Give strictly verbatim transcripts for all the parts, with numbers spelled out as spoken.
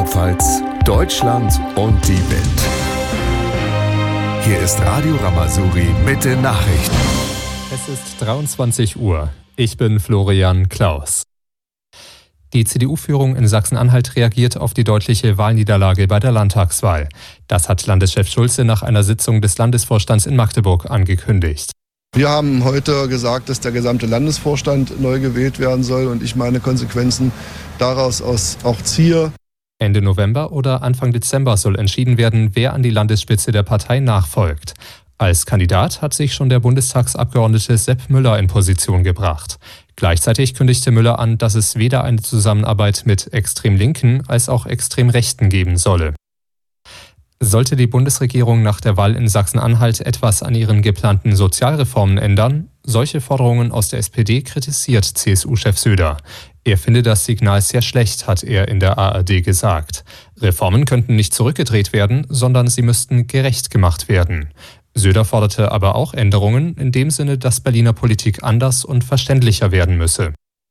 Rheinland-Pfalz, Deutschland und die Welt. Hier ist Radio Ramazuri mit den Nachrichten. Es ist dreiundzwanzig Uhr. Ich bin Florian Klaus. Die C D U-Führung in Sachsen-Anhalt reagiert auf die deutliche Wahlniederlage bei der Landtagswahl. Das hat Landeschef Schulze nach einer Sitzung des Landesvorstands in Magdeburg angekündigt. Wir haben heute gesagt, dass der gesamte Landesvorstand neu gewählt werden soll und ich meine Konsequenzen daraus auch ziehe. Ende November oder Anfang Dezember soll entschieden werden, wer an die Landesspitze der Partei nachfolgt. Als Kandidat hat sich schon der Bundestagsabgeordnete Sepp Müller in Position gebracht. Gleichzeitig kündigte Müller an, dass es weder eine Zusammenarbeit mit extrem Linken als auch extrem Rechten geben solle. Sollte die Bundesregierung nach der Wahl in Sachsen-Anhalt etwas an ihren geplanten Sozialreformen ändern? Solche Forderungen aus der S P D kritisiert C S U-Chef Söder. Er finde das Signal sehr schlecht, hat er in der A R D gesagt. Reformen könnten nicht zurückgedreht werden, sondern sie müssten gerecht gemacht werden. Söder forderte aber auch Änderungen in dem Sinne, dass Berliner Politik anders und verständlicher werden müsse.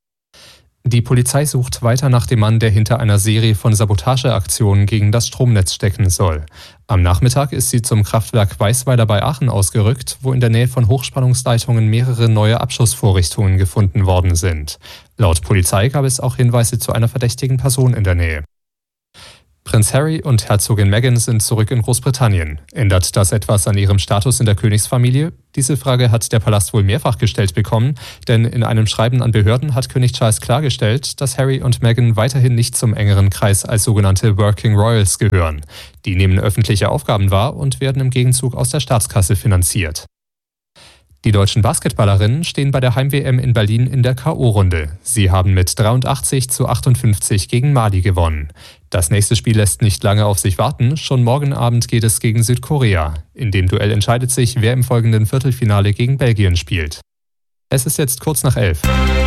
Die Polizei sucht weiter nach dem Mann, der hinter einer Serie von Sabotageaktionen gegen das Stromnetz stecken soll. Am Nachmittag ist sie zum Kraftwerk Weißweiler bei Aachen ausgerückt, wo in der Nähe von Hochspannungsleitungen mehrere neue Abschussvorrichtungen gefunden worden sind. Laut Polizei gab es auch Hinweise zu einer verdächtigen Person in der Nähe. Prinz Harry und Herzogin Meghan sind zurück in Großbritannien. Ändert das etwas an ihrem Status in der Königsfamilie? Diese Frage hat der Palast wohl mehrfach gestellt bekommen, denn in einem Schreiben an Behörden hat König Charles klargestellt, dass Harry und Meghan weiterhin nicht zum engeren Kreis als sogenannte Working Royals gehören. Die nehmen öffentliche Aufgaben wahr und werden im Gegenzug aus der Staatskasse finanziert. Die deutschen Basketballerinnen stehen bei der Heim-W M in Berlin in der K O-Runde. Sie haben mit dreiundachtzig zu achtundfünfzig gegen Mali gewonnen. Das nächste Spiel lässt nicht lange auf sich warten. Schon morgen Abend geht es gegen Südkorea. In dem Duell entscheidet sich, wer im folgenden Viertelfinale gegen Belgien spielt. Es ist jetzt kurz nach elf.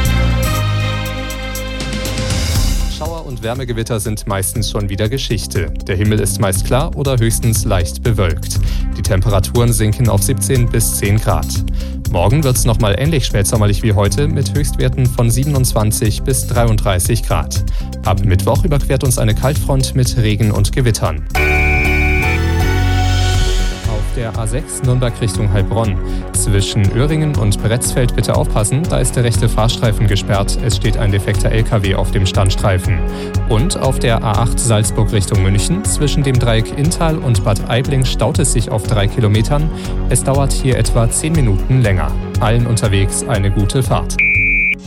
Schauer und Wärmegewitter sind meistens schon wieder Geschichte. Der Himmel ist meist klar oder höchstens leicht bewölkt. Die Temperaturen sinken auf siebzehn bis zehn Grad. Morgen wird es nochmal ähnlich spätsommerlich wie heute mit Höchstwerten von siebenundzwanzig bis dreiunddreißig Grad. Ab Mittwoch überquert uns eine Kaltfront mit Regen und Gewittern. Auf der A sechs Nürnberg Richtung Heilbronn. Zwischen Öhringen und Bretzfeld bitte aufpassen, da ist der rechte Fahrstreifen gesperrt. Es steht ein defekter L K W auf dem Standstreifen. Und auf der A acht Salzburg Richtung München. Zwischen dem Dreieck Inntal und Bad Aibling staut es sich auf drei Kilometern. Es dauert hier etwa zehn Minuten länger. Allen unterwegs eine gute Fahrt.